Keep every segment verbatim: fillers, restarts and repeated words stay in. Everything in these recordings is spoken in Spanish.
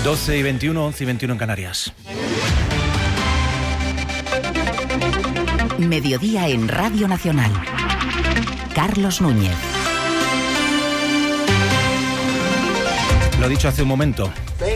doce y veintiuno, once y veintiuno en Canarias. Mediodía en Radio Nacional. Carlos Núñez. Lo dicho hace un momento.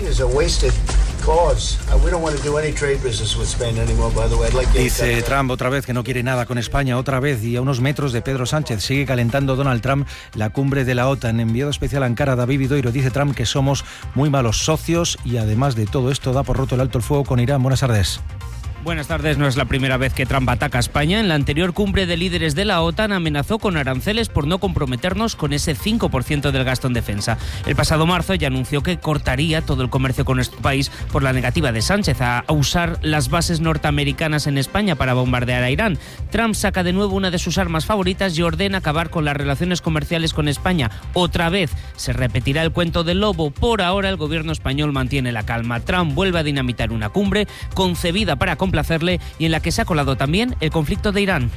Dice Trump otra vez que no quiere nada con España, otra vez, y a unos metros de Pedro Sánchez. Sigue calentando Donald Trump la cumbre de la OTAN. Enviado especial a Ankara, David Vidoiro, dice Trump que somos muy malos socios y además de todo esto da por roto el alto el fuego con Irán. Buenas tardes. Buenas tardes. No es la primera vez que Trump ataca a España. En la anterior cumbre de líderes de la OTAN amenazó con aranceles por no comprometernos con ese cinco por ciento del gasto en defensa. El pasado marzo ya anunció que cortaría todo el comercio con nuestro país por la negativa de Sánchez a usar las bases norteamericanas en España para bombardear a Irán. Trump saca de nuevo una de sus armas favoritas y ordena acabar con las relaciones comerciales con España. Otra vez se repetirá el cuento del lobo. Por ahora el gobierno español mantiene la calma. Trump vuelve a dinamitar una cumbre concebida para complacerle y en la que se ha colado también el conflicto de Irán.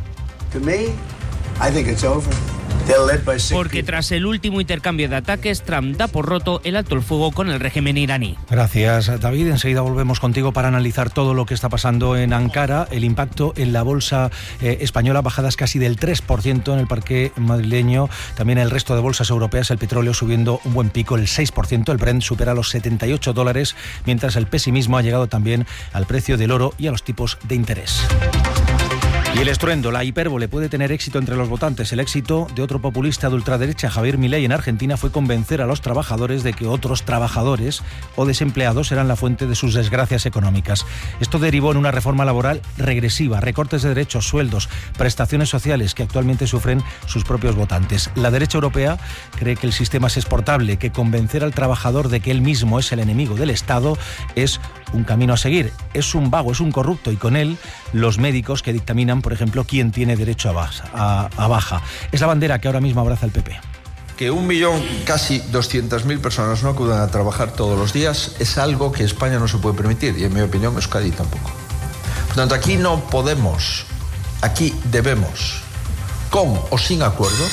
Porque tras el último intercambio de ataques, Trump da por roto el alto el fuego con el régimen iraní. Gracias, David. Enseguida volvemos contigo para analizar todo lo que está pasando en Ankara, el impacto en la bolsa eh, española, bajadas casi del tres por ciento en el parqué madrileño, también el resto de bolsas europeas, el petróleo subiendo un buen pico, el seis por ciento, el Brent supera los setenta y ocho dólares, mientras el pesimismo ha llegado también al precio del oro y a los tipos de interés. Y el estruendo, la hipérbole, puede tener éxito entre los votantes. El éxito de otro populista de ultraderecha, Javier Milei, en Argentina, fue convencer a los trabajadores de que otros trabajadores o desempleados eran la fuente de sus desgracias económicas. Esto derivó en una reforma laboral regresiva, recortes de derechos, sueldos, prestaciones sociales que actualmente sufren sus propios votantes. La derecha europea cree que el sistema es exportable, que convencer al trabajador de que él mismo es el enemigo del Estado es un camino a seguir. Es un vago, es un corrupto, y con él los médicos que dictaminan, por ejemplo, quién tiene derecho a baja. A, a baja. Es la bandera que ahora mismo abraza el P P. Que un millón, casi doscientas mil personas no acudan a trabajar todos los días es algo que España no se puede permitir, y en mi opinión Euskadi tampoco. Por tanto, aquí no podemos, aquí debemos, con o sin acuerdo,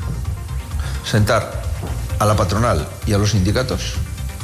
sentar a la patronal y a los sindicatos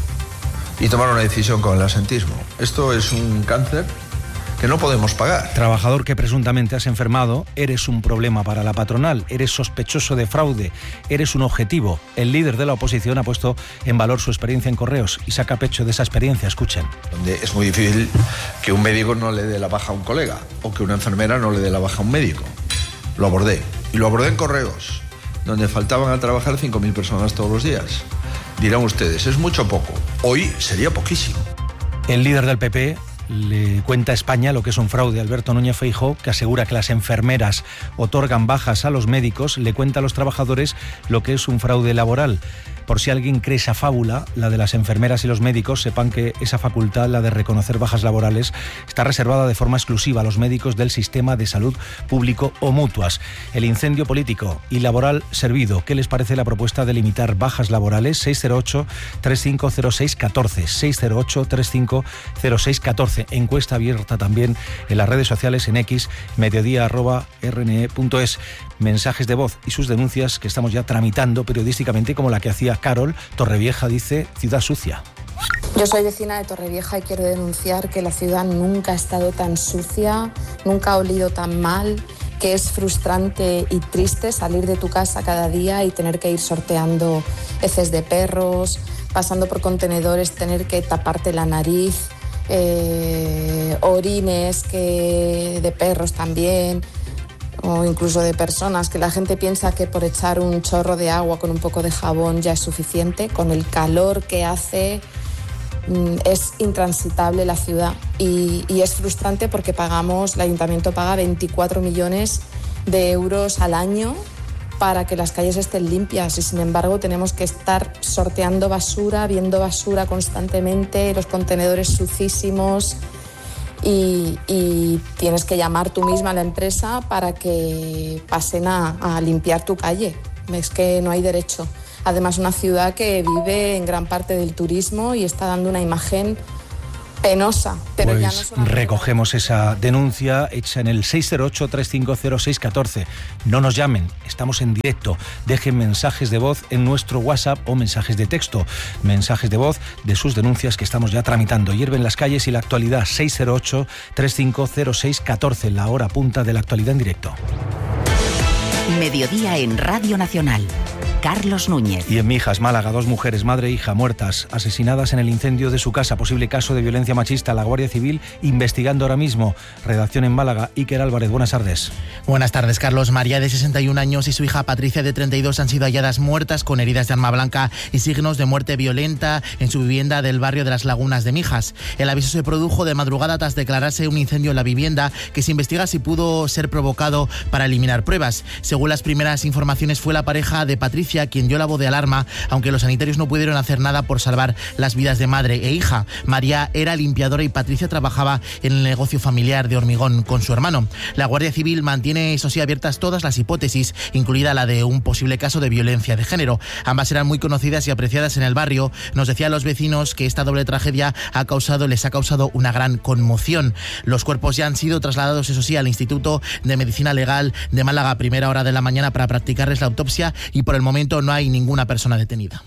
y tomar una decisión con el asentismo. Esto es un cáncer que no podemos pagar. Trabajador que presuntamente has enfermado, eres un problema para la patronal, eres sospechoso de fraude, eres un objetivo. El líder de la oposición ha puesto en valor su experiencia en Correos y saca pecho de esa experiencia. Escuchen. Donde es muy difícil que un médico no le dé la baja a un colega o que una enfermera no le dé la baja a un médico. Lo abordé. Y lo abordé en Correos, donde faltaban a trabajar cinco mil personas todos los días. Dirán ustedes, ¿es mucho o poco? Hoy sería poquísimo. El líder del P P le cuenta a España lo que es un fraude. Alberto Núñez Feijóo, que asegura que las enfermeras otorgan bajas a los médicos, le cuenta a los trabajadores lo que es un fraude laboral. Por si alguien cree esa fábula, la de las enfermeras y los médicos, sepan que esa facultad, la de reconocer bajas laborales, está reservada de forma exclusiva a los médicos del sistema de salud público o mutuas. El incendio político y laboral servido. ¿Qué les parece la propuesta de limitar bajas laborales? seis cero ocho, tres cinco cero seis, uno cuatro. seis cero ocho, tres cinco cero seis, uno cuatro. Encuesta abierta también en las redes sociales, en X, mediodía arroba rne punto es. Mensajes de voz y sus denuncias que estamos ya tramitando periodísticamente, como la que hacía Carol. Torrevieja dice ciudad sucia. Yo soy vecina de Torrevieja y quiero denunciar que la ciudad nunca ha estado tan sucia, nunca ha olido tan mal, que es frustrante y triste salir de tu casa cada día y tener que ir sorteando heces de perros, pasando por contenedores, tener que taparte la nariz, eh, orines que de perros también, o incluso de personas, que la gente piensa que por echar un chorro de agua con un poco de jabón ya es suficiente. Con el calor que hace es intransitable la ciudad y, y es frustrante porque pagamos, el ayuntamiento paga veinticuatro millones de euros al año para que las calles estén limpias y sin embargo tenemos que estar sorteando basura, viendo basura constantemente, los contenedores sucísimos. Y, y tienes que llamar tú misma a la empresa para que pasen a, a limpiar tu calle. Es que no hay derecho. Además, una ciudad que vive en gran parte del turismo y está dando una imagen penosa, pero pues ya no solo recogemos esa denuncia hecha en el seis cero ocho, tres cinco cero, seis uno cuatro. No nos llamen, estamos en directo. Dejen mensajes de voz en nuestro WhatsApp o mensajes de texto. Mensajes de voz de sus denuncias que estamos ya tramitando. Hierven las calles y la actualidad. Seis cero ocho, tres cinco cero, seis uno cuatro, la hora punta de la actualidad en directo. Mediodía en Radio Nacional. Carlos Núñez. Y en Mijas, Málaga, dos mujeres, madre e hija, muertas, asesinadas en el incendio de su casa. Posible caso de violencia machista. La Guardia Civil investigando ahora mismo. Redacción en Málaga. Iker Álvarez, buenas tardes. Buenas tardes, Carlos. María, de sesenta y un años, y su hija Patricia, de treinta y dos, han sido halladas muertas con heridas de arma blanca y signos de muerte violenta en su vivienda del barrio de las Lagunas de Mijas. El aviso se produjo de madrugada tras declararse un incendio en la vivienda, que se investiga si pudo ser provocado para eliminar pruebas. Según las primeras informaciones, fue la pareja de Patricia quien dio la voz de alarma, aunque los sanitarios no pudieron hacer nada por salvar las vidas de madre e hija. María era limpiadora y Patricia trabajaba en el negocio familiar de hormigón con su hermano. La Guardia Civil mantiene, eso sí, abiertas todas las hipótesis, incluida la de un posible caso de violencia de género. Ambas eran muy conocidas y apreciadas en el barrio. Nos decían los vecinos que esta doble tragedia ha causado, les ha causado una gran conmoción. Los cuerpos ya han sido trasladados, eso sí, al Instituto de Medicina Legal de Málaga a primera hora de la mañana para practicarles la autopsia, y por el momento no hay ninguna persona detenida.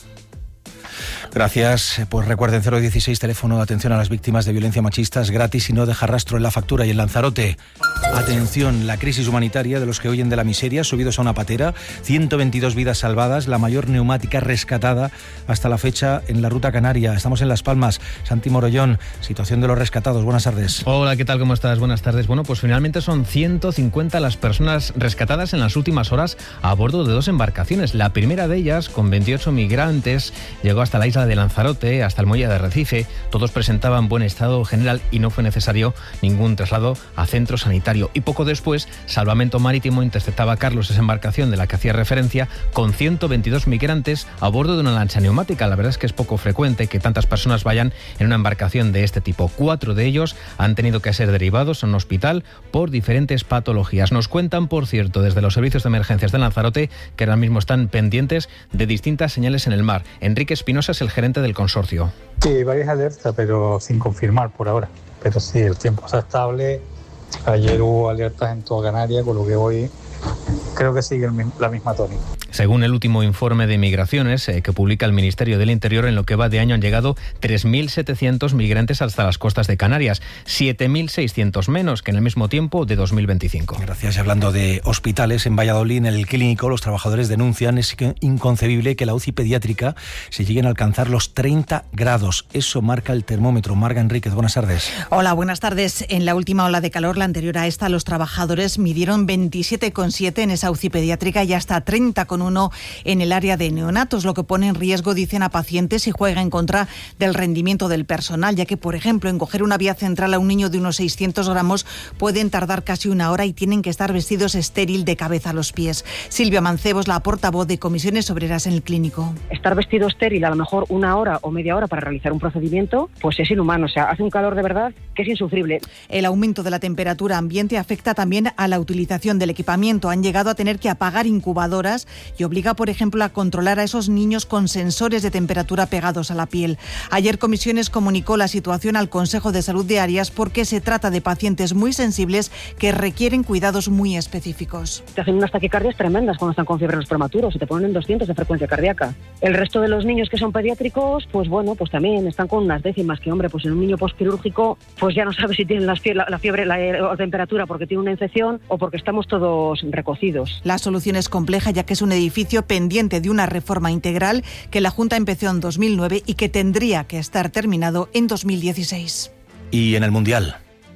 Gracias. Pues recuerden, cero dieciséis, teléfono de atención a las víctimas de violencia machista, es gratis y no deja rastro en la factura. Y en Lanzarote, atención, la crisis humanitaria de los que huyen de la miseria, subidos a una patera, ciento veintidós vidas salvadas, la mayor neumática rescatada hasta la fecha en la ruta canaria. Estamos en Las Palmas. Santi Morollón, situación de los rescatados. Buenas tardes. Hola, ¿qué tal? ¿Cómo estás? Buenas tardes. Bueno, pues finalmente son ciento cincuenta las personas rescatadas en las últimas horas a bordo de dos embarcaciones. La primera de ellas, con veintiocho migrantes, llegó hasta la isla de Lanzarote, hasta el muelle de Arrecife. Todos presentaban buen estado general y no fue necesario ningún traslado a centro sanitario. Y poco después, Salvamento Marítimo interceptaba a Carlos esa embarcación de la que hacía referencia, con ciento veintidós migrantes a bordo de una lancha neumática. La verdad es que es poco frecuente que tantas personas vayan en una embarcación de este tipo. Cuatro de ellos han tenido que ser derivados a un hospital por diferentes patologías. Nos cuentan, por cierto, desde los servicios de emergencias de Lanzarote, que ahora mismo están pendientes de distintas señales en el mar. Enrique Espinosa es el gerente del consorcio. Sí, varias alertas, pero sin confirmar por ahora. Pero sí, el tiempo está estable. Ayer hubo alertas en toda Canarias, con lo que hoy creo que sigue la misma tónica. Según el último informe de migraciones eh, que publica el Ministerio del Interior, en lo que va de año han llegado tres mil setecientos migrantes hasta las costas de Canarias, siete mil seiscientos menos que en el mismo tiempo de dos mil veinticinco. Gracias. Y hablando de hospitales, en Valladolid, en el clínico, los trabajadores denuncian es inconcebible que la U C I pediátrica se lleguen a alcanzar los treinta grados. Eso marca el termómetro. Marga Enríquez, buenas tardes. Hola, buenas tardes. En la última ola de calor, la anterior a esta, los trabajadores midieron veintisiete coma siete en esa U C I pediátrica y hasta treinta coma uno en el área de neonatos, lo que pone en riesgo, dicen, a pacientes y juega en contra del rendimiento del personal, ya que, por ejemplo, en coger una vía central a un niño de unos seiscientos gramos pueden tardar casi una hora y tienen que estar vestidos estéril de cabeza a los pies. Silvia Mancebo es la portavoz de Comisiones Obreras en el clínico. Estar vestido estéril a lo mejor una hora o media hora para realizar un procedimiento, pues es inhumano, o sea, hace un calor de verdad que es insufrible. El aumento de la temperatura ambiente afecta también a la utilización del equipamiento. Han llegado a tener que apagar incubadoras y obliga, por ejemplo, a controlar a esos niños con sensores de temperatura pegados a la piel. Ayer Comisiones comunicó la situación al Consejo de Salud de Arias porque se trata de pacientes muy sensibles que requieren cuidados muy específicos. Te hacen unas taquicardias tremendas cuando están con fiebre los prematuros y te ponen en doscientos de frecuencia cardíaca. El resto de los niños que son pediátricos, pues bueno, pues también están con unas décimas que, hombre, pues en un niño postquirúrgico, pues ya no sabe si tienen la fiebre, la, fiebre, la, la temperatura porque tiene una infección o porque estamos todos recocidos. La solución es compleja, ya que es un edificio pendiente de una reforma integral que la Junta empezó en dos mil nueve y que tendría que estar terminado en dos mil dieciséis. Y en el Mundial.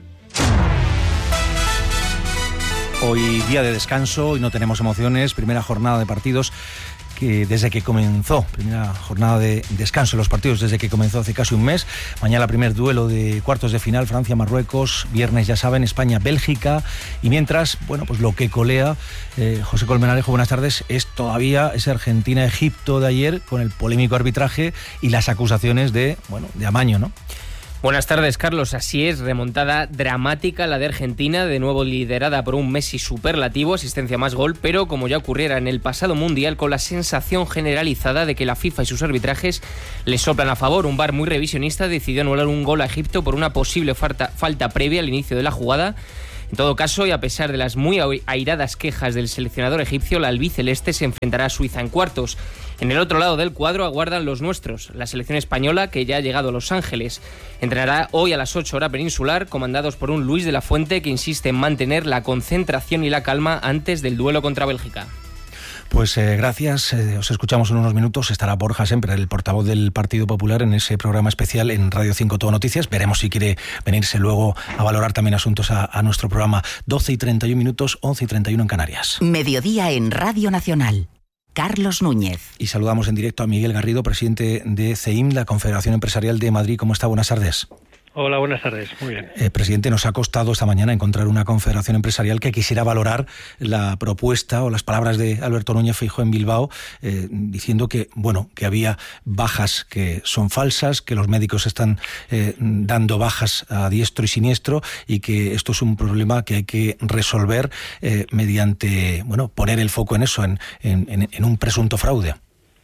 Hoy día de descanso y no tenemos emociones, primera jornada de partidos que desde que comenzó, primera jornada de descanso en los partidos desde que comenzó hace casi un mes. Mañana primer duelo de cuartos de final, Francia-Marruecos, viernes ya saben, España-Bélgica, y mientras, bueno, pues lo que colea, eh, José Colmenarejo, buenas tardes, es todavía ese Argentina-Egipto de ayer con el polémico arbitraje y las acusaciones de, bueno, de amaño, ¿no? Buenas tardes, Carlos. Así es, remontada dramática la de Argentina, de nuevo liderada por un Messi superlativo, asistencia más gol, pero como ya ocurriera en el pasado Mundial, con la sensación generalizada de que la FIFA y sus arbitrajes le soplan a favor. Un V A R muy revisionista decidió anular un gol a Egipto por una posible falta, falta previa al inicio de la jugada. En todo caso, y a pesar de las muy airadas quejas del seleccionador egipcio, la albiceleste se enfrentará a Suiza en cuartos. En el otro lado del cuadro aguardan los nuestros, la selección española, que ya ha llegado a Los Ángeles. Entrenará hoy a las ocho hora peninsular, comandados por un Luis de la Fuente que insiste en mantener la concentración y la calma antes del duelo contra Bélgica. Pues eh, gracias, eh, os escuchamos en unos minutos. Estará Borja Semper, el portavoz del Partido Popular, en ese programa especial en Radio cinco Todo Noticias. Veremos si quiere venirse luego a valorar también asuntos a, a nuestro programa. doce y treinta y un minutos, once y treinta y uno en Canarias. Mediodía en Radio Nacional. Carlos Núñez. Y saludamos en directo a Miguel Garrido, presidente de C E I M, la Confederación Empresarial de Madrid. ¿Cómo está? Buenas tardes. Hola, buenas tardes. Muy bien. Eh, presidente, nos ha costado esta mañana encontrar una confederación empresarial que quisiera valorar la propuesta o las palabras de Alberto Núñez Feijóo en Bilbao, eh, diciendo que, bueno, que había bajas que son falsas, que los médicos están eh, dando bajas a diestro y siniestro y que esto es un problema que hay que resolver eh, mediante, bueno, poner el foco en eso, en, en, en un presunto fraude.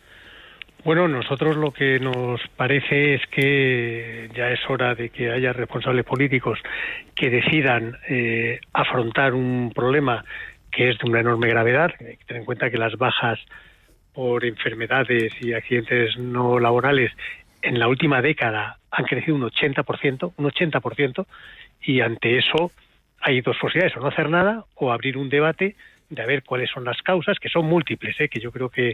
Bueno, nosotros lo que nos parece es que ya es hora de que haya responsables políticos que decidan eh, afrontar un problema que es de una enorme gravedad. Hay que tener en cuenta que las bajas por enfermedades y accidentes no laborales en la última década han crecido un ochenta por ciento, un ochenta por ciento, y ante eso hay dos posibilidades: o no hacer nada o abrir un debate de a ver cuáles son las causas, que son múltiples, ¿eh? que yo creo que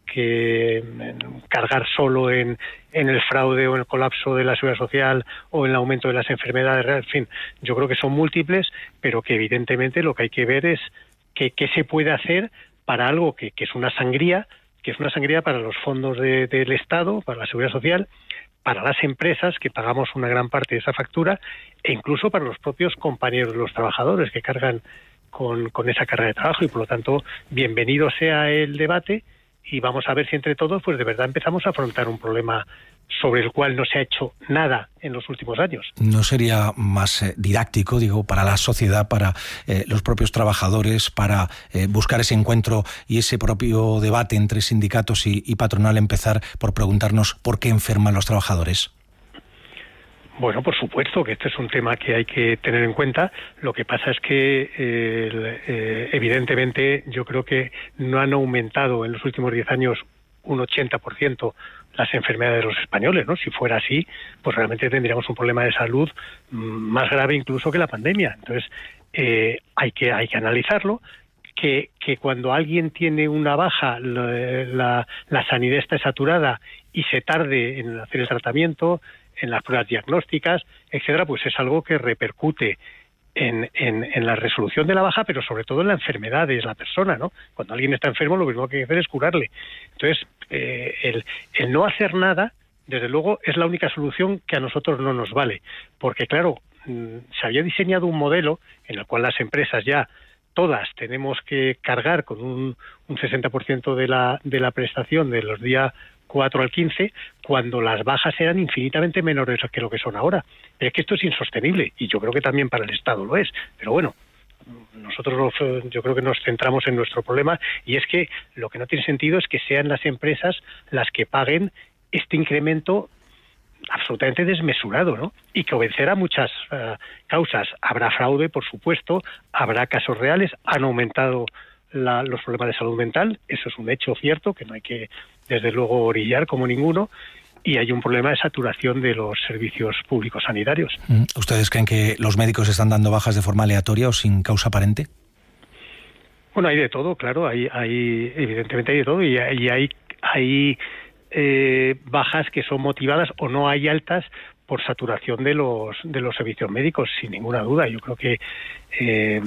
que cargar solo en, en el fraude o en el colapso de la seguridad social o en el aumento de las enfermedades, en fin, yo creo que son múltiples, pero que evidentemente lo que hay que ver es que, qué se puede hacer para algo que, que es una sangría, que es una sangría para los fondos de, del Estado, para la seguridad social, para las empresas que pagamos una gran parte de esa factura, e incluso para los propios compañeros, los trabajadores que cargan con, con esa carga de trabajo, y por lo tanto, bienvenido sea el debate. Y vamos a ver si entre todos, pues de verdad empezamos a afrontar un problema sobre el cual no se ha hecho nada en los últimos años. ¿No sería más eh, didáctico, digo, para la sociedad, para eh, los propios trabajadores, para eh, buscar ese encuentro y ese propio debate entre sindicatos y, y patronal, empezar por preguntarnos por qué enferman los trabajadores? Bueno, por supuesto que este es un tema que hay que tener en cuenta. Lo que pasa es que, eh, eh, evidentemente, yo creo que no han aumentado en los últimos diez años un ochenta por ciento las enfermedades de los españoles, ¿no? Si fuera así, pues realmente tendríamos un problema de salud más grave incluso que la pandemia. Entonces, eh, hay que hay que analizarlo. Que, que cuando alguien tiene una baja, la, la, la sanidad está saturada y se tarde en hacer el tratamiento, en las pruebas diagnósticas, etcétera, pues es algo que repercute en, en, en la resolución de la baja, pero sobre todo en la enfermedad de la persona, ¿no? Cuando alguien está enfermo, lo primero que hay que hacer es curarle. Entonces, eh, el, el no hacer nada, desde luego, es la única solución que a nosotros no nos vale. Porque, claro, se había diseñado un modelo en el cual las empresas ya todas tenemos que cargar con un, un sesenta por ciento de la, de la prestación de los días cuatro al quince, cuando las bajas eran infinitamente menores que lo que son ahora. Pero es que esto es insostenible, y yo creo que también para el Estado lo es. Pero bueno, nosotros yo creo que nos centramos en nuestro problema, y es que lo que no tiene sentido es que sean las empresas las que paguen este incremento absolutamente desmesurado, ¿no? Y que obedecerá muchas uh, causas. Habrá fraude, por supuesto, habrá casos reales, han aumentado la, los problemas de salud mental, eso es un hecho cierto que no hay que, desde luego, orillar como ninguno, y hay un problema de saturación de los servicios públicos sanitarios. ¿Ustedes creen que los médicos están dando bajas de forma aleatoria o sin causa aparente? Bueno, hay de todo, claro, hay, hay evidentemente hay de todo, y, y hay, hay eh, bajas que son motivadas o no hay altas por saturación de los de los servicios médicos, sin ninguna duda. Yo creo que eh,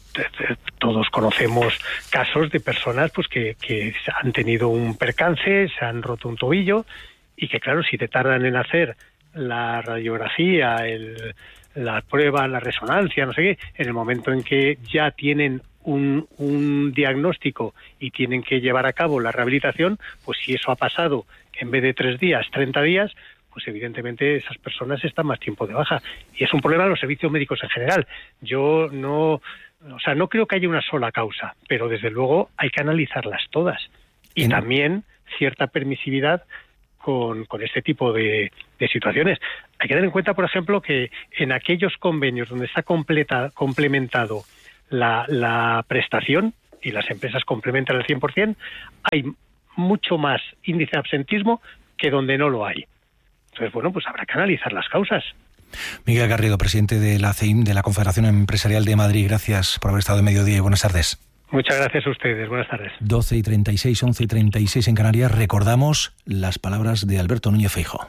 todos conocemos casos de personas pues que, que han tenido un percance, se han roto un tobillo, y que claro, si te tardan en hacer la radiografía, el, la prueba, la resonancia, no sé qué, en el momento en que ya tienen un, un diagnóstico y tienen que llevar a cabo la rehabilitación, pues si eso ha pasado en vez de tres días, treinta días, pues evidentemente esas personas están más tiempo de baja. Y es un problema de los servicios médicos en general. Yo no, o sea, no creo que haya una sola causa, pero desde luego hay que analizarlas todas. Y en... también cierta permisividad con, con este tipo de, de situaciones. Hay que tener en cuenta, por ejemplo, que en aquellos convenios donde está completa, complementado la, la prestación y las empresas complementan al cien por ciento, hay mucho más índice de absentismo que donde no lo hay. Entonces, bueno, pues habrá que analizar las causas. Miguel Garrido, presidente de la C E I M, de la Confederación Empresarial de Madrid, gracias por haber estado en Mediodía y buenas tardes. Muchas gracias a ustedes, buenas tardes. doce y treinta y seis, once y treinta y seis en Canarias, recordamos las palabras de Alberto Núñez Feijóo.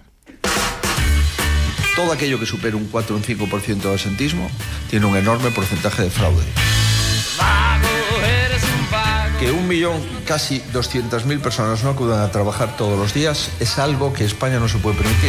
Todo aquello que supere un cuatro o un cinco por ciento de absentismo tiene un enorme porcentaje de fraude. Que un millón, casi doscientas mil personas no acudan a trabajar todos los días es algo que España no se puede permitir.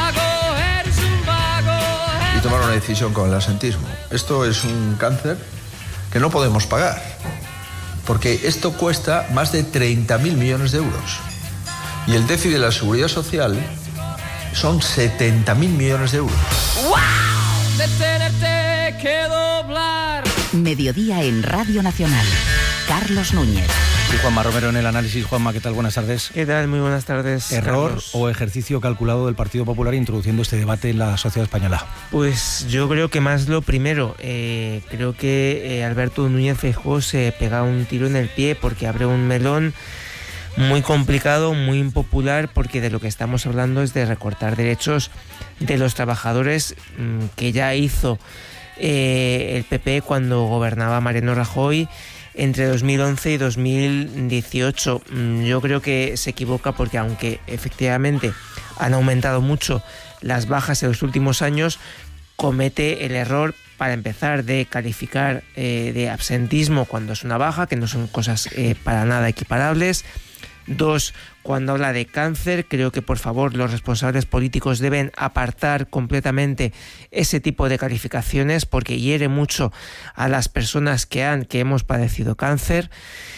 Y tomar una decisión con el absentismo. Esto es un cáncer que no podemos pagar, porque esto cuesta más de treinta mil millones de euros. Y el déficit de la Seguridad Social son setenta mil millones de euros. ¡Wow! De tenerte que doblar. Mediodía en Radio Nacional. Carlos Núñez. Y Juanma Romero en el análisis. Juanma, ¿qué tal? Buenas tardes. ¿Qué tal? Muy buenas tardes. ¿Error Carlos. o ejercicio calculado del Partido Popular introduciendo este debate en la sociedad española? Pues yo creo que más lo primero. Eh, creo que eh, Alberto Núñez Feijóo se pega un tiro en el pie porque abre un melón muy complicado, muy impopular, porque de lo que estamos hablando es de recortar derechos de los trabajadores mmm, que ya hizo eh, el P P cuando gobernaba Mariano Rajoy entre dos mil once y dos mil dieciocho. Yo creo que se equivoca porque aunque efectivamente han aumentado mucho las bajas en los últimos años, comete el error, para empezar, de calificar eh, de absentismo cuando es una baja, que no son cosas eh, para nada equiparables. Dos, cuando habla de cáncer, creo que por favor los responsables políticos deben apartar completamente ese tipo de calificaciones porque hiere mucho a las personas que han, que hemos padecido cáncer.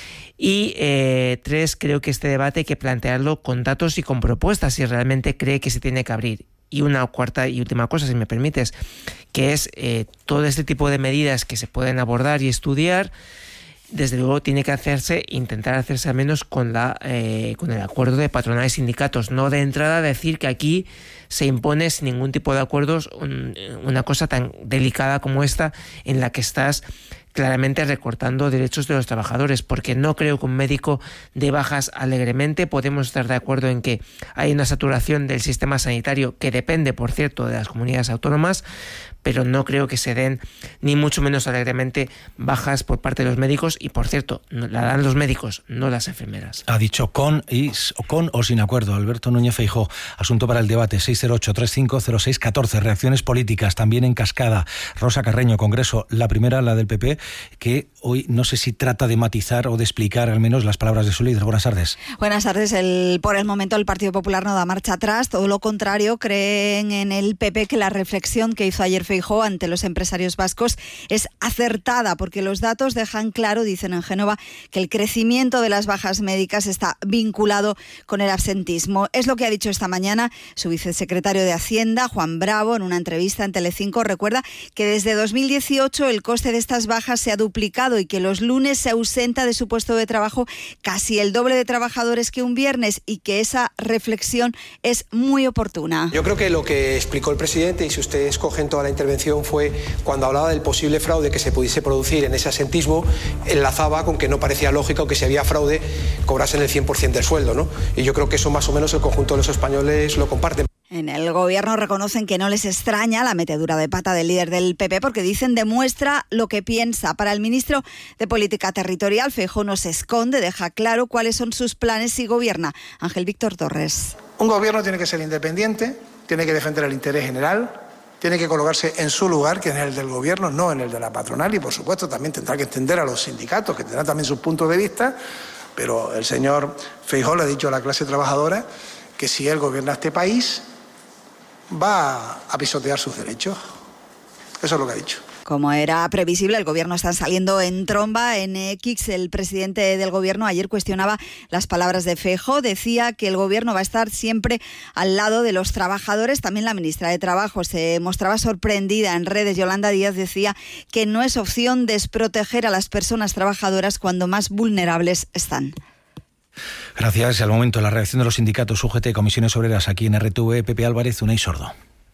Y eh, tres, creo que este debate hay que plantearlo con datos y con propuestas si realmente cree que se tiene que abrir. Y una cuarta y última cosa, si me permites, que es eh, todo este tipo de medidas que se pueden abordar y estudiar. Desde luego tiene que hacerse, intentar hacerse al menos con la eh, con el acuerdo de patronales y sindicatos, no de entrada decir que aquí se impone sin ningún tipo de acuerdos un, una cosa tan delicada como esta en la que estás claramente recortando derechos de los trabajadores, porque no creo que un médico dé bajas alegremente. Podemos estar de acuerdo en que hay una saturación del sistema sanitario que depende, por cierto, de las comunidades autónomas, pero no creo que se den ni mucho menos alegremente bajas por parte de los médicos y, por cierto, la dan los médicos, no las enfermeras. Ha dicho con, y, con o sin acuerdo Alberto Núñez Feijóo. Asunto para el debate, seis cero ocho, tres cinco cero seis, uno cuatro. Reacciones políticas también en cascada. Rosa Carreño, Congreso, la primera, la del P P, que hoy no sé si trata de matizar o de explicar al menos las palabras de su líder. Buenas tardes. Buenas tardes. El, por el momento el Partido Popular no da marcha atrás, todo lo contrario, creen en el P P que la reflexión que hizo ayer Feijóo ante los empresarios vascos es acertada, porque los datos dejan claro, dicen en Génova, que el crecimiento de las bajas médicas está vinculado con el absentismo. Es lo que ha dicho esta mañana su vicesecretario de Hacienda, Juan Bravo, en una entrevista en Telecinco. Recuerda que desde dos mil dieciocho el coste de estas bajas se ha duplicado y que los lunes se ausenta de su puesto de trabajo casi el doble de trabajadores que un viernes, y que esa reflexión es muy oportuna. Yo creo que lo que explicó el presidente, y si ustedes cogen toda la intervención, fue cuando hablaba del posible fraude que se pudiese producir en ese asentismo, enlazaba con que no parecía lógico que si había fraude cobrasen el cien por ciento del sueldo, ¿no? Y yo creo que eso más o menos el conjunto de los españoles lo comparten. En el gobierno reconocen que no les extraña la metedura de pata del líder del P P, porque dicen demuestra lo que piensa. Para el ministro de Política Territorial, Feijóo no se esconde, deja claro cuáles son sus planes si gobierna. Ángel Víctor Torres. Un gobierno tiene que ser independiente, tiene que defender el interés general, tiene que colocarse en su lugar, que es el del gobierno, no en el de la patronal, y por supuesto también tendrá que entender a los sindicatos, que tendrán también sus puntos de vista, pero el señor Feijóo le ha dicho a la clase trabajadora que si él gobierna este país va a pisotear sus derechos. Eso es lo que ha dicho. Como era previsible, el Gobierno está saliendo en tromba. En X, el presidente del Gobierno ayer cuestionaba las palabras de Feijóo. Decía que el Gobierno va a estar siempre al lado de los trabajadores. También la ministra de Trabajo se mostraba sorprendida en redes. Yolanda Díaz decía que no es opción desproteger a las personas trabajadoras cuando más vulnerables están. Gracias. Al momento, la reacción de los sindicatos U G T, Comisiones Obreras, aquí en R T V, Pepe Álvarez, Unai Sordo.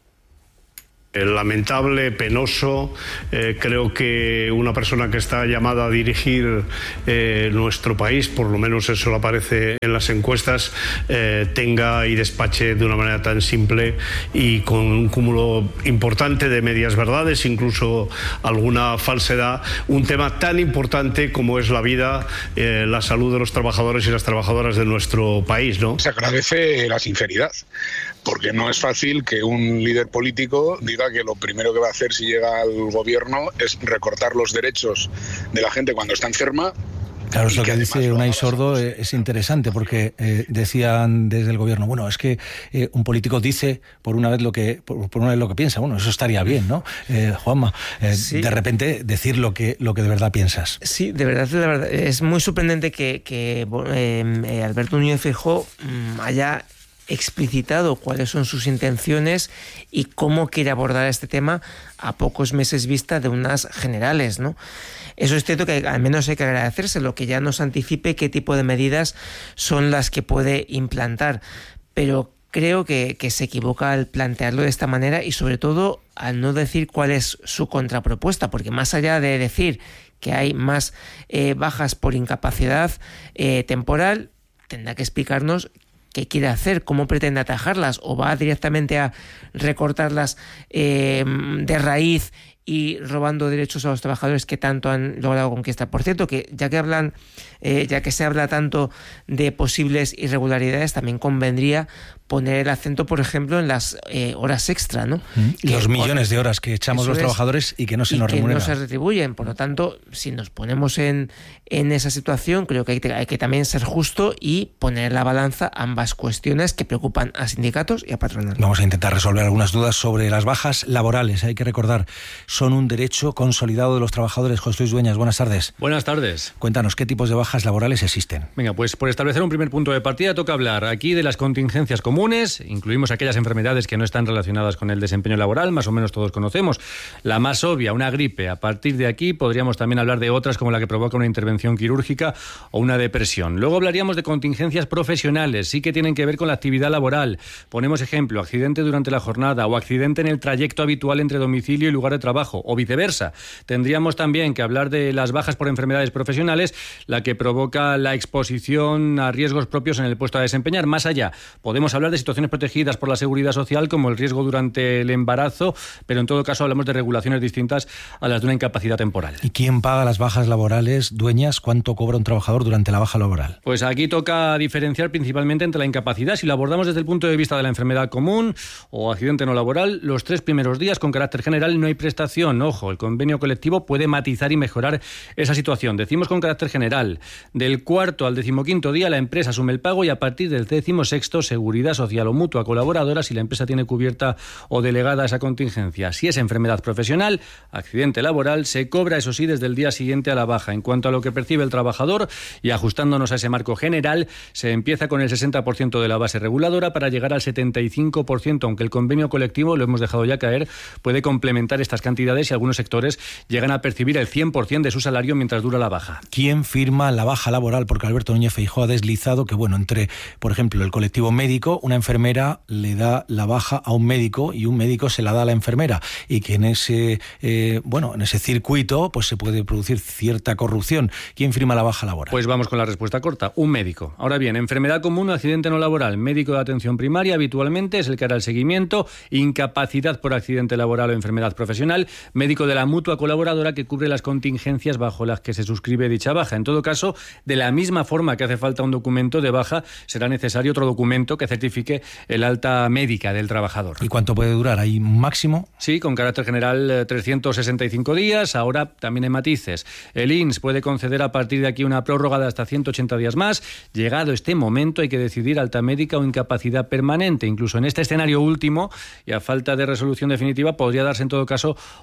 Lamentable, penoso. Eh, creo que una persona que está llamada a dirigir eh, nuestro país, por lo menos eso le aparece en las encuestas, eh, tenga y despache de una manera tan simple y con un cúmulo importante de medias verdades, incluso alguna falsedad, un tema tan importante como es la vida, eh, la salud de los trabajadores y las trabajadoras de nuestro país, ¿no? Se agradece la sinceridad, porque no es fácil que un líder político diga que lo primero que va a hacer si llega al gobierno es recortar los derechos de la gente cuando está enferma. Claro, es lo que, que dice Unai Sordo, eh, es interesante porque eh, decían desde el gobierno, bueno, es que eh, un político dice por una vez lo que por, por una vez lo que piensa. Bueno, eso estaría bien, ¿no? Eh, Juanma, eh, sí. De repente decir lo que lo que de verdad piensas. Sí, de verdad, de verdad es muy sorprendente que, que eh, Alberto Núñez Feijóo mmm, haya explicitado cuáles son sus intenciones y cómo quiere abordar este tema a pocos meses vista de unas generales, ¿no? Eso es cierto que al menos hay que agradecérselo, que ya nos anticipe qué tipo de medidas son las que puede implantar, pero creo que, que se equivoca al plantearlo de esta manera y sobre todo al no decir cuál es su contrapropuesta, porque más allá de decir que hay más eh, bajas por incapacidad eh, temporal, tendrá que explicarnos qué quiere hacer, cómo pretende atajarlas, o va directamente a recortarlas eh, de raíz y robando derechos a los trabajadores que tanto han logrado conquistar. Por cierto, que ya que hablan, eh, ya que se habla tanto de posibles irregularidades, también convendría poner el acento, por ejemplo, en las eh, horas extra, ¿no? Y los millones de horas que echamos los trabajadores es, y que no se nos remuneran. Y que no se retribuyen. Por lo tanto, si nos ponemos en, en esa situación, creo que hay, hay que también ser justo y poner en la balanza ambas cuestiones que preocupan a sindicatos y a patronal. Vamos a intentar resolver algunas dudas sobre las bajas laborales. Hay que recordar, son un derecho consolidado de los trabajadores. José Luis Dueñas, buenas tardes. Buenas tardes. Cuéntanos, ¿qué tipos de bajas laborales existen? Venga, pues por establecer un primer punto de partida toca hablar aquí de las contingencias comunes. Incluimos aquellas enfermedades que no están relacionadas con el desempeño laboral, más o menos todos conocemos. La más obvia, una gripe. A partir de aquí podríamos también hablar de otras como la que provoca una intervención quirúrgica o una depresión. Luego hablaríamos de contingencias profesionales, sí que tienen que ver con la actividad laboral. Ponemos ejemplo, accidente durante la jornada o accidente en el trayecto habitual entre domicilio y lugar de trabajo, o viceversa. Tendríamos también que hablar de las bajas por enfermedades profesionales, la que provoca la exposición a riesgos propios en el puesto a desempeñar. Más allá, podemos hablar de situaciones protegidas por la seguridad social, como el riesgo durante el embarazo, pero en todo caso hablamos de regulaciones distintas a las de una incapacidad temporal. ¿Y quién paga las bajas laborales, Dueñas? ¿Cuánto cobra un trabajador durante la baja laboral? Pues aquí toca diferenciar principalmente entre la incapacidad. Si lo abordamos desde el punto de vista de la enfermedad común o accidente no laboral, los tres primeros días con carácter general no hay prestación. Ojo, el convenio colectivo puede matizar y mejorar esa situación. Decimos con carácter general. Del cuarto al decimoquinto día la empresa asume el pago y a partir del decimosexto seguridad social o mutua colaboradora si la empresa tiene cubierta o delegada esa contingencia. Si es enfermedad profesional, accidente laboral, se cobra, eso sí, desde el día siguiente a la baja. En cuanto a lo que percibe el trabajador, y ajustándonos a ese marco general, se empieza con el sesenta por ciento de la base reguladora para llegar al setenta y cinco por ciento, aunque el convenio colectivo, lo hemos dejado ya caer, puede complementar estas cantidades y algunos sectores llegan a percibir el cien por ciento de su salario mientras dura la baja. ¿Quién firma la baja laboral? Porque Alberto Núñez Feijóo ha deslizado que, bueno, entre, por ejemplo, el colectivo médico, una enfermera le da la baja a un médico y un médico se la da a la enfermera, y que en ese eh, bueno, en ese circuito pues se puede producir cierta corrupción. ¿Quién firma la baja laboral? Pues vamos con la respuesta corta, un médico. Ahora bien, enfermedad común o accidente no laboral, médico de atención primaria habitualmente es el que hará el seguimiento, incapacidad por accidente laboral o enfermedad profesional, médico de la mutua colaboradora que cubre las contingencias bajo las que se suscribe dicha baja. En todo caso, de la misma forma que hace falta un documento de baja, será necesario otro documento que certifique el alta médica del trabajador. ¿Y cuánto puede durar? ¿Hay un máximo? Sí, con carácter general trescientos sesenta y cinco días, ahora también hay matices. El I N S puede conceder a partir de aquí una prórroga de hasta ciento ochenta días más. Llegado este momento hay que decidir alta médica o incapacidad permanente. Incluso en este escenario último, y a falta de resolución definitiva, podría darse en todo caso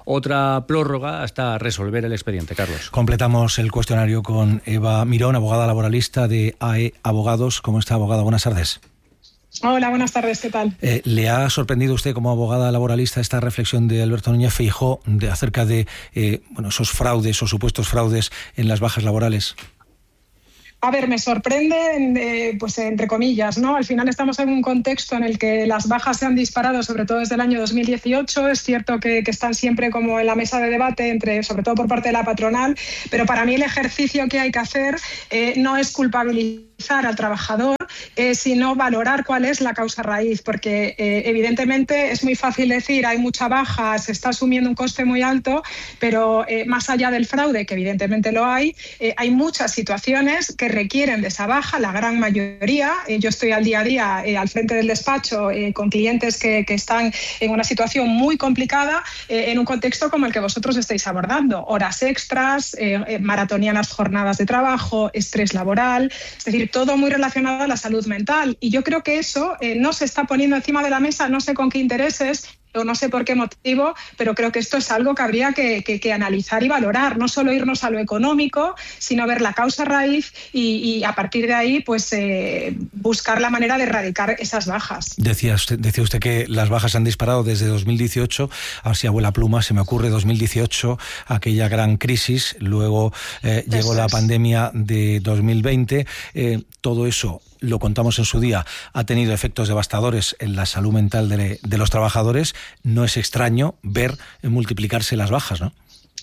otra prórroga hasta resolver el expediente. Carlos. Completamos el cuestionario con Eva Mirón, abogada laboralista de A E Abogados. ¿Cómo está, abogada? Buenas tardes. Hola, buenas tardes, ¿qué tal? Eh, ¿Le ha sorprendido a usted como abogada laboralista esta reflexión de Alberto Núñez Feijóo de, acerca de eh, bueno, esos fraudes o supuestos fraudes en las bajas laborales? A ver, me sorprende, eh, pues entre comillas, ¿no? Al final estamos en un contexto en el que las bajas se han disparado, sobre todo desde el año dos mil dieciocho. Es cierto que, que están siempre como en la mesa de debate, entre, sobre todo por parte de la patronal, pero para mí el ejercicio que hay que hacer eh, no es culpabilizar al trabajador, eh, sino valorar cuál es la causa raíz, porque eh, evidentemente es muy fácil decir hay mucha baja, se está asumiendo un coste muy alto, pero eh, más allá del fraude, que evidentemente lo hay, eh, hay muchas situaciones que requieren de esa baja, la gran mayoría. Eh, yo estoy al día a día eh, al frente del despacho eh, con clientes que, que están en una situación muy complicada eh, en un contexto como el que vosotros estáis abordando. Horas extras, eh, eh, maratonianas jornadas de trabajo, estrés laboral, es decir, todo muy relacionado a la salud mental. Y yo creo que eso eh, no se está poniendo encima de la mesa, no sé con qué intereses, o no sé por qué motivo, pero creo que esto es algo que habría que, que, que analizar y valorar, no solo irnos a lo económico, sino ver la causa raíz y, y a partir de ahí pues eh, buscar la manera de erradicar esas bajas. Decía usted, decía usted que las bajas han disparado desde dos mil dieciocho, así abuela pluma, se me ocurre dos mil dieciocho, aquella gran crisis, luego eh, llegó la pandemia de dos mil veinte, eh, todo eso, lo contamos en su día, ha tenido efectos devastadores en la salud mental de, de los trabajadores. No es extraño ver multiplicarse las bajas, ¿no?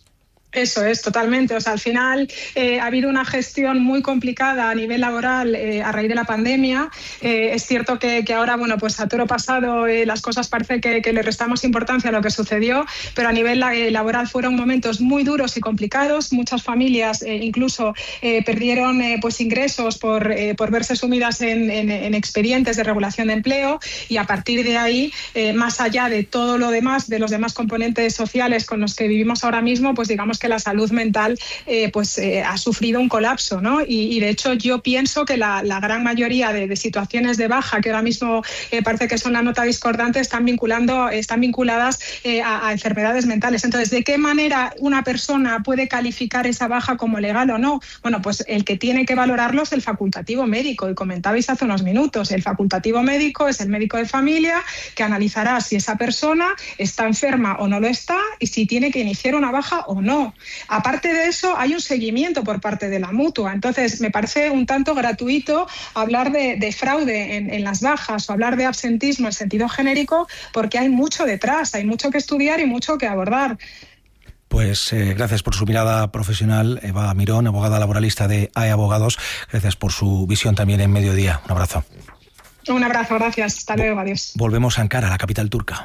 Eso es, totalmente. O sea, al final eh, ha habido una gestión muy complicada a nivel laboral eh, a raíz de la pandemia. Eh, es cierto que, que ahora, bueno, pues a toro pasado eh, las cosas parece que, que le restamos importancia a lo que sucedió, pero a nivel eh, laboral fueron momentos muy duros y complicados. Muchas familias eh, incluso eh, perdieron eh, pues ingresos por, eh, por verse sumidas en, en, en expedientes de regulación de empleo y a partir de ahí, eh, más allá de todo lo demás, de los demás componentes sociales con los que vivimos ahora mismo, pues digamos que la salud mental eh, pues eh, ha sufrido un colapso, ¿no? Y, y de hecho yo pienso que la, la gran mayoría de, de situaciones de baja que ahora mismo eh, parece que son la nota discordante están vinculando, están vinculadas eh, a, a enfermedades mentales. Entonces, ¿de qué manera una persona puede calificar esa baja como legal o no? Bueno, pues el que tiene que valorarlo es el facultativo médico, y comentabais hace unos minutos, el facultativo médico es el médico de familia que analizará si esa persona está enferma o no lo está y si tiene que iniciar una baja o no. Aparte de eso, hay un seguimiento por parte de la mutua. Entonces, me parece un tanto gratuito hablar de, de fraude en, en las bajas o hablar de absentismo en sentido genérico, porque hay mucho detrás, hay mucho que estudiar y mucho que abordar. Pues eh, gracias por su mirada profesional, Eva Mirón, abogada laboralista de A E Abogados. Gracias por su visión también en Mediodía. Un abrazo. Un abrazo, gracias. Hasta luego, adiós. Volvemos a Ankara, la capital turca.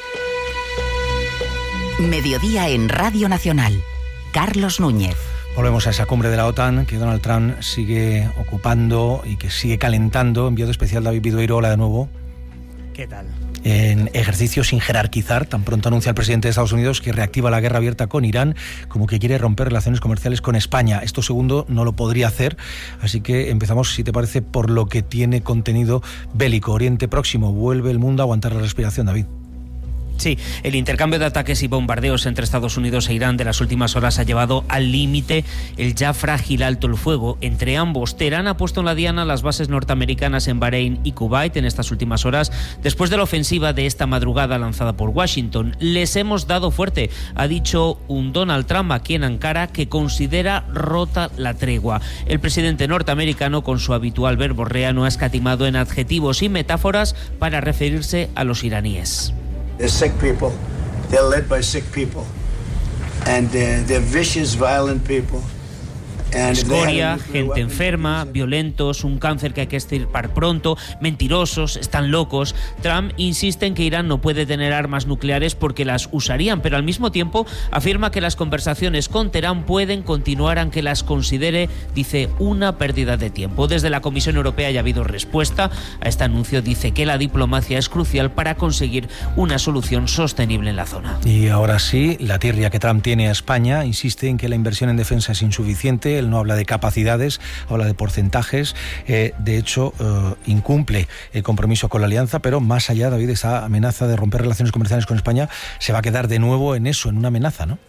Mediodía en Radio Nacional. Carlos Núñez. Volvemos a esa cumbre de la OTAN que Donald Trump sigue ocupando y que sigue calentando. Enviado especial David Bidueiro, hola de nuevo. ¿Qué tal? En ejercicio sin jerarquizar, tan pronto anuncia el presidente de Estados Unidos que reactiva la guerra abierta con Irán, como que quiere romper relaciones comerciales con España. Esto segundo no lo podría hacer, así que empezamos, si te parece, por lo que tiene contenido bélico. Oriente Próximo, vuelve el mundo a aguantar la respiración, David. Sí, el intercambio de ataques y bombardeos entre Estados Unidos e Irán de las últimas horas ha llevado al límite el ya frágil alto el fuego entre ambos. Teherán ha puesto en la diana las bases norteamericanas en Bahrein y Kuwait en estas últimas horas, después de la ofensiva de esta madrugada lanzada por Washington. Les hemos dado fuerte, ha dicho un Donald Trump aquí en Ankara, que considera rota la tregua. El presidente norteamericano, con su habitual verborrea, no ha escatimado en adjetivos y metáforas para referirse a los iraníes. They're sick people. They're led by sick people. And uh, they're vicious, violent people. Escoria, gente enferma, violentos, un cáncer que hay que extirpar pronto, mentirosos, están locos. Trump insiste en que Irán no puede tener armas nucleares porque las usarían, pero al mismo tiempo afirma que las conversaciones con Teherán pueden continuar aunque las considere, dice, una pérdida de tiempo. Desde la Comisión Europea ya ha habido respuesta a este anuncio. Dice que la diplomacia es crucial para conseguir una solución sostenible en la zona. Y ahora sí, la tirria que Trump tiene a España insiste en que la inversión en defensa es insuficiente. él, no habla de capacidades, habla de porcentajes. Eh, de hecho, eh, incumple el compromiso con la alianza, pero más allá, David, esa amenaza de romper relaciones comerciales con España se va a quedar de nuevo en eso, en una amenaza, ¿no?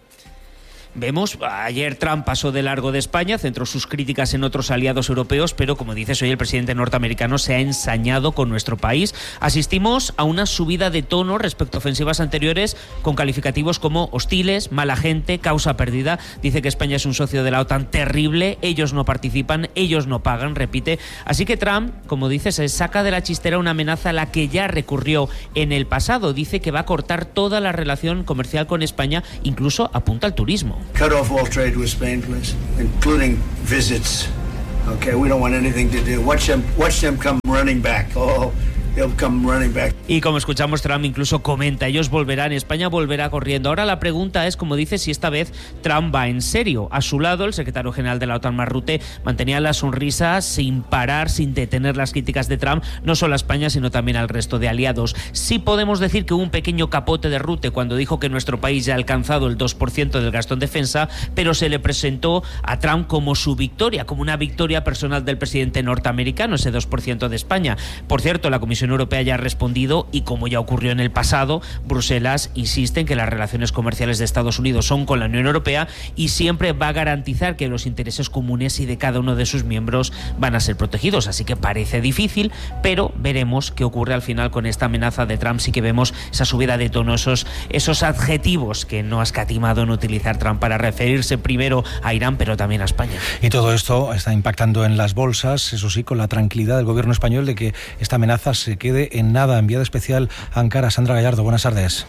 Vemos, ayer Trump pasó de largo de España, centró sus críticas en otros aliados europeos, pero como dices, hoy el presidente norteamericano se ha ensañado con nuestro país. Asistimos a una subida de tono respecto a ofensivas anteriores con calificativos como hostiles, mala gente, causa perdida. Dice que España es un socio de la OTAN terrible, ellos no participan, ellos no pagan, repite. Así que Trump, como dices, se saca de la chistera una amenaza a la que ya recurrió en el pasado. Dice que va a cortar toda la relación comercial con España, incluso apunta al turismo. Cut off all trade with Spain, please, including visits. Okay, we don't want anything to do. Watch them, watch them come running back. Oh, they'll come running back. Y como escuchamos, Trump incluso comenta, ellos volverán, España volverá corriendo. Ahora la pregunta es, como dice, si esta vez Trump va en serio. A su lado, el secretario general de la OTAN, Mark Rutte, mantenía la sonrisa sin parar, sin detener las críticas de Trump, no solo a España, sino también al resto de aliados. Sí podemos decir que hubo un pequeño capote de Rutte cuando dijo que nuestro país ya ha alcanzado el dos por ciento del gasto en defensa, pero se le presentó a Trump como su victoria, como una victoria personal del presidente norteamericano, ese dos por ciento de España. Por cierto, la Comisión Europea ya ha respondido y, como ya ocurrió en el pasado, Bruselas insiste en que las relaciones comerciales de Estados Unidos son con la Unión Europea y siempre va a garantizar que los intereses comunes y de cada uno de sus miembros van a ser protegidos. Así que parece difícil, pero veremos qué ocurre al final con esta amenaza de Trump. Sí que vemos esa subida de tono, esos, esos adjetivos que no ha escatimado en utilizar Trump para referirse primero a Irán, pero también a España. Y todo esto está impactando en las bolsas, eso sí, con la tranquilidad del gobierno español de que esta amenaza se quede en nada. Enviada especial a Ankara, Sandra Gallardo, buenas tardes.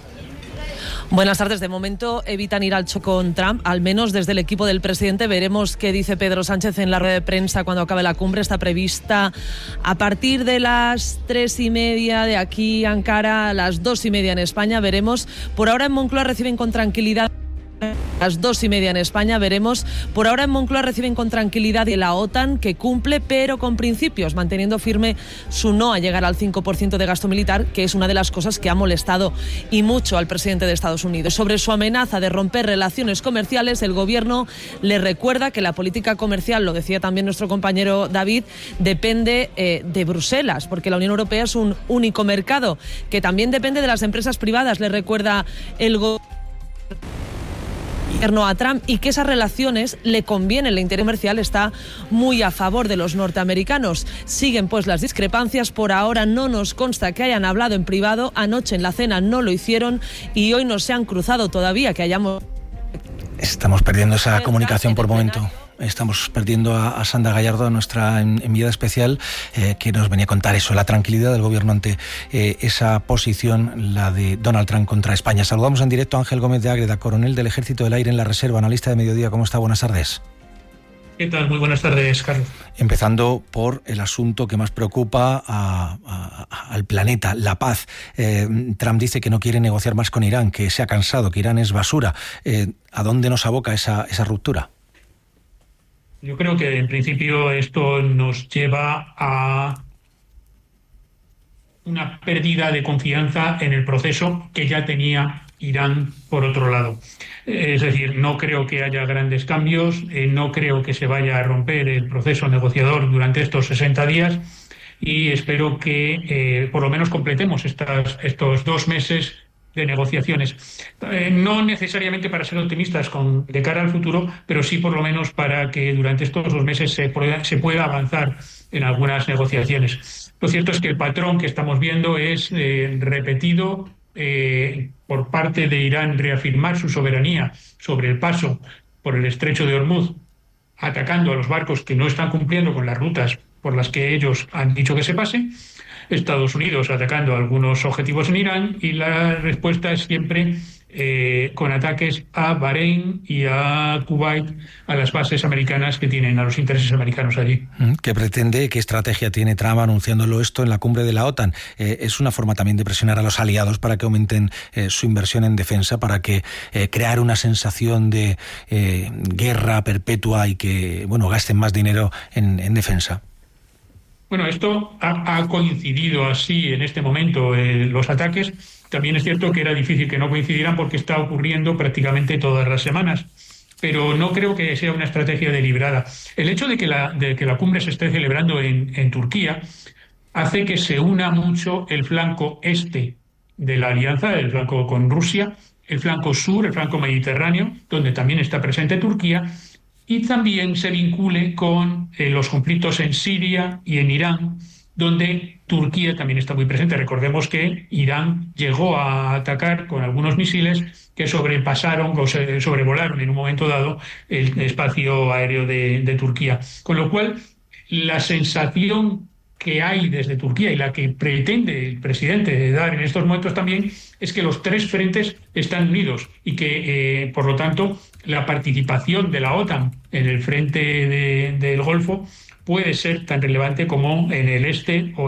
Buenas tardes. De momento evitan ir al choque con Trump, al menos desde el equipo del presidente. Veremos qué dice Pedro Sánchez en la rueda de prensa cuando acabe la cumbre. Está prevista a partir de las tres y media de aquí, Ankara, a las dos y media en España. Veremos. Por ahora en Moncloa reciben con tranquilidad. Las dos y media en España, veremos. Por ahora en Moncloa reciben con tranquilidad de la OTAN, que cumple, pero con principios, manteniendo firme su no a llegar al cinco por ciento de gasto militar, que es una de las cosas que ha molestado y mucho al presidente de Estados Unidos. Sobre su amenaza de romper relaciones comerciales, el gobierno le recuerda que la política comercial, lo decía también nuestro compañero David, depende eh, de Bruselas, porque la Unión Europea es un único mercado, que también depende de las empresas privadas, le recuerda el gobierno a Trump, y que esas relaciones le convienen. El interés comercial está muy a favor de los norteamericanos. Siguen pues las discrepancias. Por ahora no nos consta que hayan hablado en privado. Anoche en la cena no lo hicieron y hoy no se han cruzado todavía, que hayamos... Estamos perdiendo esa comunicación por momento. Estamos perdiendo a, a Sandra Gallardo, a nuestra enviada especial, eh, que nos venía a contar eso, la tranquilidad del gobierno ante eh, esa posición, la de Donald Trump contra España. Saludamos en directo a Ángel Gómez de Ágreda, coronel del Ejército del Aire en la Reserva, analista de Mediodía. ¿Cómo está? Buenas tardes. ¿Qué tal? Muy buenas tardes, Carlos. Empezando por el asunto que más preocupa a, a, al planeta, la paz. Eh, Trump dice que no quiere negociar más con Irán, que se ha cansado, que Irán es basura. Eh, ¿A dónde nos aboca esa, esa ruptura? Yo creo que en principio esto nos lleva a una pérdida de confianza en el proceso que ya tenía Irán por otro lado. Es decir, no creo que haya grandes cambios, eh, no creo que se vaya a romper el proceso negociador durante estos sesenta días y espero que eh, por lo menos completemos estas, estos dos meses de negociaciones. Eh, no necesariamente para ser optimistas con, de cara al futuro, pero sí por lo menos para que durante estos dos meses se pueda, se pueda avanzar en algunas negociaciones. Lo cierto es que el patrón que estamos viendo es eh, repetido eh, por parte de Irán, reafirmar su soberanía sobre el paso por el estrecho de Hormuz, atacando a los barcos que no están cumpliendo con las rutas por las que ellos han dicho que se pasen. Estados Unidos atacando algunos objetivos en Irán y la respuesta es siempre eh, con ataques a Bahrein y a Kuwait, a las bases americanas que tienen, a los intereses americanos allí. ¿Qué pretende, qué estrategia tiene Trump anunciándolo esto en la cumbre de la OTAN? Eh, es una forma también de presionar a los aliados para que aumenten eh, su inversión en defensa, para que eh, crear una sensación de eh, guerra perpetua y que, bueno, gasten más dinero en, en defensa. Bueno, esto ha, ha coincidido así en este momento eh, los ataques. También es cierto que era difícil que no coincidieran porque está ocurriendo prácticamente todas las semanas. pero no creo que sea una estrategia deliberada. El hecho de que la, de que la cumbre se esté celebrando en, en Turquía hace que se una mucho el flanco este de la alianza, el flanco con Rusia, el flanco sur, el flanco mediterráneo, donde también está presente Turquía, y también se vincule con eh, los conflictos en Siria y en Irán, donde Turquía también está muy presente. Recordemos que Irán llegó a atacar con algunos misiles que sobrepasaron o se sobrevolaron en un momento dado el espacio aéreo de, de Turquía. Con lo cual, la sensación que hay desde Turquía y la que pretende el presidente dar en estos momentos también es que los tres frentes están unidos y que, eh, por lo tanto, la participación de la OTAN en el frente de, del Golfo puede ser tan relevante como en el este o